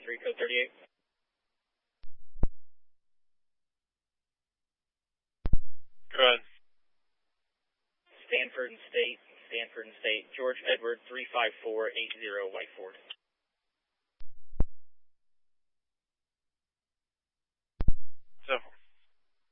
3, code 38. Go ahead. Stanford and State, George Edward 35480 White Ford.